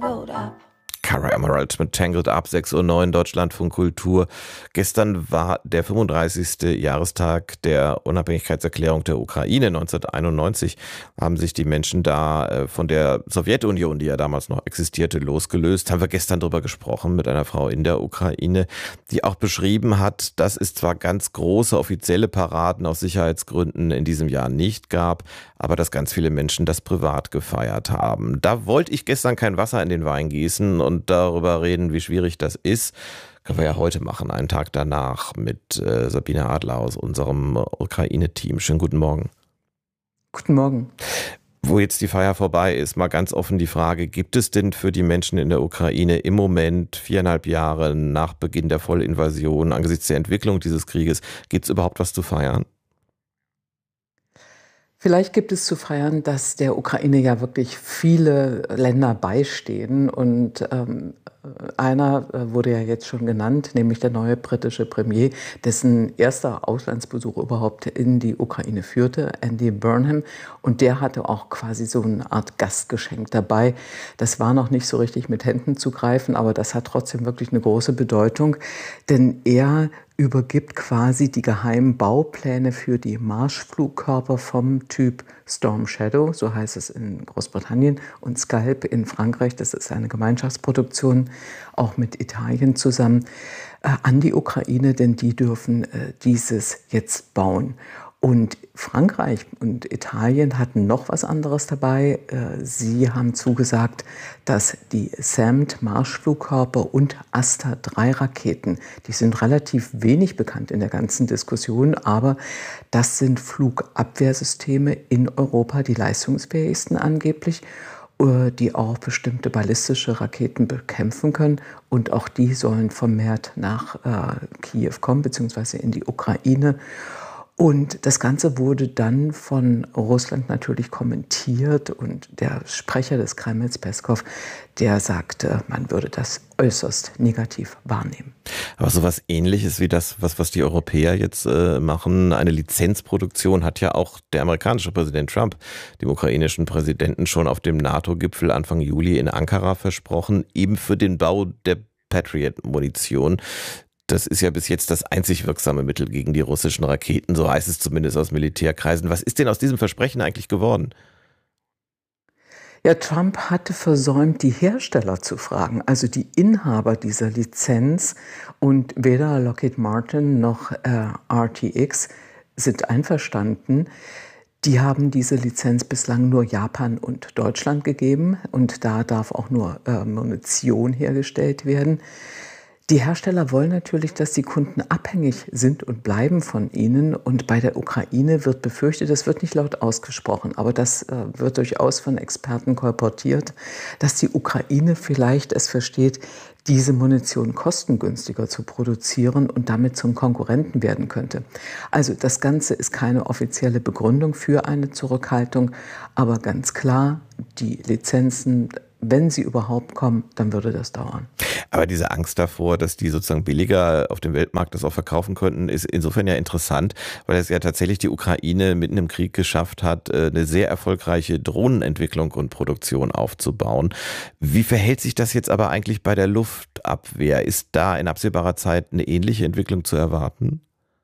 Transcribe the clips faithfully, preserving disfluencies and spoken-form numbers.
tangled up. Cara Emerald mit Tangled Up, sechs Uhr neun, Deutschlandfunk Kultur. Gestern war der fünfunddreißigste Jahrestag der Unabhängigkeitserklärung der Ukraine. neunzehnhunderteinundneunzig haben sich die Menschen da von der Sowjetunion, die ja damals noch existierte, losgelöst. Haben wir gestern drüber gesprochen mit einer Frau in der Ukraine, die auch beschrieben hat, dass es zwar ganz große offizielle Paraden aus Sicherheitsgründen in diesem Jahr nicht gab, aber dass ganz viele Menschen das privat gefeiert haben. Da wollte ich gestern kein Wasser in den Wein gießen und darüber reden, wie schwierig das ist. Können wir ja heute machen, einen Tag danach mit äh, Sabine Adler aus unserem Ukraine-Team. Schönen guten Morgen. Guten Morgen. Wo jetzt die Feier vorbei ist, mal ganz offen die Frage, gibt es denn für die Menschen in der Ukraine im Moment, viereinhalb Jahre nach Beginn der Vollinvasion, angesichts der Entwicklung dieses Krieges, gibt es überhaupt was zu feiern? Vielleicht gibt es zu feiern, dass der Ukraine ja wirklich viele Länder beistehen und ähm, einer wurde ja jetzt schon genannt, nämlich der neue britische Premier, dessen erster Auslandsbesuch überhaupt in die Ukraine führte, Andy Burnham, und der hatte auch quasi so eine Art Gastgeschenk dabei. Das war noch nicht so richtig mit Händen zu greifen, aber das hat trotzdem wirklich eine große Bedeutung, denn er übergibt quasi die geheimen Baupläne für die Marschflugkörper vom Typ Storm Shadow, so heißt es in Großbritannien, und Scalp in Frankreich, das ist eine Gemeinschaftsproduktion, auch mit Italien zusammen, äh, an die Ukraine, denn die dürfen äh, dieses jetzt bauen. Und Frankreich und Italien hatten noch was anderes dabei. Sie haben zugesagt, dass die SAMD-Marschflugkörper und Astra drei Raketen, die sind relativ wenig bekannt in der ganzen Diskussion, aber das sind Flugabwehrsysteme in Europa, die leistungsfähigsten angeblich, die auch bestimmte ballistische Raketen bekämpfen können. Und auch die sollen vermehrt nach äh, Kiew kommen, beziehungsweise in die Ukraine. Und das Ganze wurde dann von Russland natürlich kommentiert und der Sprecher des Kremls, Peskov, der sagte, man würde das äußerst negativ wahrnehmen. Aber sowas Ähnliches wie das, was, was die Europäer jetzt äh, machen, eine Lizenzproduktion, hat ja auch der amerikanische Präsident Trump dem ukrainischen Präsidenten schon auf dem NATO-Gipfel Anfang Juli in Ankara versprochen, eben für den Bau der Patriot-Munition. Das ist ja bis jetzt das einzig wirksame Mittel gegen die russischen Raketen, so heißt es zumindest aus Militärkreisen. Was ist denn aus diesem Versprechen eigentlich geworden? Ja, Trump hatte versäumt, die Hersteller zu fragen, also die Inhaber dieser Lizenz. Und weder Lockheed Martin noch äh, R T X sind einverstanden. Die haben diese Lizenz bislang nur Japan und Deutschland gegeben. Und da darf auch nur äh, Munition hergestellt werden. Die Hersteller wollen natürlich, dass die Kunden abhängig sind und bleiben von ihnen. Und bei der Ukraine wird befürchtet, das wird nicht laut ausgesprochen, aber das äh, wird durchaus von Experten kolportiert, dass die Ukraine vielleicht es versteht, diese Munition kostengünstiger zu produzieren und damit zum Konkurrenten werden könnte. Also das Ganze ist keine offizielle Begründung für eine Zurückhaltung, aber ganz klar, die Lizenzen, wenn sie überhaupt kommen, dann würde das dauern. Aber diese Angst davor, dass die sozusagen billiger auf dem Weltmarkt das auch verkaufen könnten, ist insofern ja interessant, weil es ja tatsächlich die Ukraine mitten im Krieg geschafft hat, eine sehr erfolgreiche Drohnenentwicklung und Produktion aufzubauen. Wie verhält sich das jetzt aber eigentlich bei der Luftabwehr? Ist da in absehbarer Zeit eine ähnliche Entwicklung zu erwarten?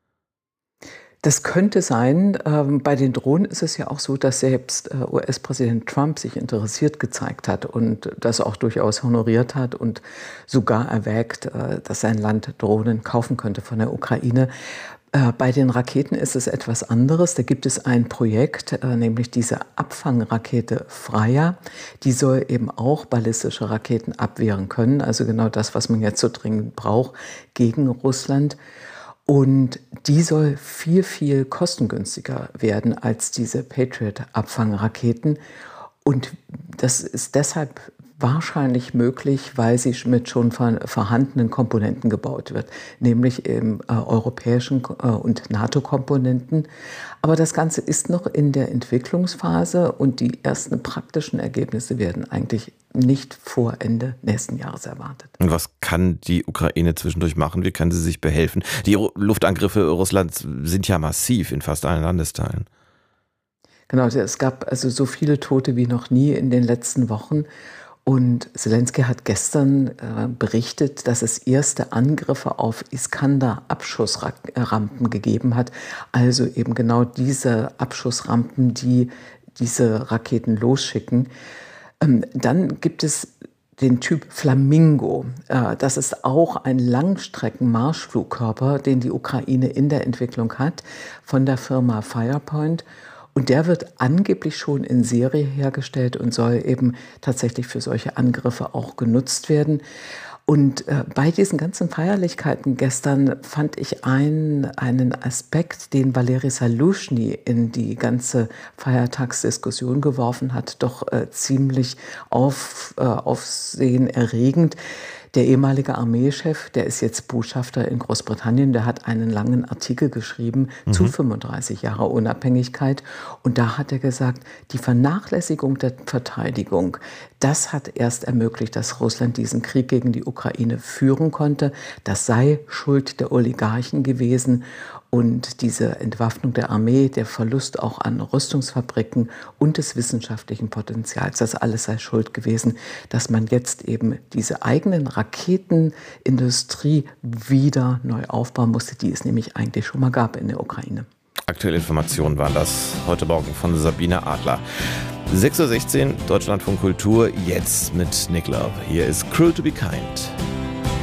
Das könnte sein. Ähm, bei den Drohnen ist es ja auch so, dass selbst äh, U S-Präsident Trump sich interessiert gezeigt hat und das auch durchaus honoriert hat und sogar erwägt, äh, dass sein Land Drohnen kaufen könnte von der Ukraine. Äh, bei den Raketen ist es etwas anderes. Da gibt es ein Projekt, äh, nämlich diese Abfangrakete Freya. Die soll eben auch ballistische Raketen abwehren können. Also genau das, was man jetzt so dringend braucht gegen Russland. Und die soll viel, viel kostengünstiger werden als diese Patriot-Abfangraketen. Und das ist deshalb wahrscheinlich möglich, weil sie mit schon vorhandenen Komponenten gebaut wird, nämlich im äh, europäischen äh, und NATO-Komponenten. Aber das Ganze ist noch in der Entwicklungsphase und die ersten praktischen Ergebnisse werden eigentlich nicht vor Ende nächsten Jahres erwartet. Und was kann die Ukraine zwischendurch machen? Wie kann sie sich behelfen? Die Luftangriffe Russlands sind ja massiv in fast allen Landesteilen. Genau, es gab also so viele Tote wie noch nie in den letzten Wochen. Und Zelensky hat gestern äh, berichtet, dass es erste Angriffe auf Iskander-Abschussrampen gegeben hat. Also eben genau diese Abschussrampen, die diese Raketen losschicken. Ähm, dann gibt es den Typ Flamingo. Äh, das ist auch ein Langstrecken-Marschflugkörper, den die Ukraine in der Entwicklung hat, von der Firma Firepoint. Und der wird angeblich schon in Serie hergestellt und soll eben tatsächlich für solche Angriffe auch genutzt werden. Und äh, bei diesen ganzen Feierlichkeiten gestern fand ich einen, einen Aspekt, den Valeri Salushny in die ganze Feiertagsdiskussion geworfen hat, doch äh, ziemlich auf, äh, aufsehenerregend. Der ehemalige Armeechef, der ist jetzt Botschafter in Großbritannien, der hat einen langen Artikel geschrieben mhm. zu fünfunddreißig Jahre Unabhängigkeit. Und da hat er gesagt, die Vernachlässigung der Verteidigung, das hat erst ermöglicht, dass Russland diesen Krieg gegen die Ukraine führen konnte. Das sei Schuld der Oligarchen gewesen. Und diese Entwaffnung der Armee, der Verlust auch an Rüstungsfabriken und des wissenschaftlichen Potenzials, das alles sei schuld gewesen, dass man jetzt eben diese eigenen Raketenindustrie wieder neu aufbauen musste, die es nämlich eigentlich schon mal gab in der Ukraine. Aktuelle Informationen waren das heute Morgen von Sabine Adler. sechs Uhr sechzehn, Deutschlandfunk Kultur, jetzt mit Nick Love. Hier ist Cruel to be Kind.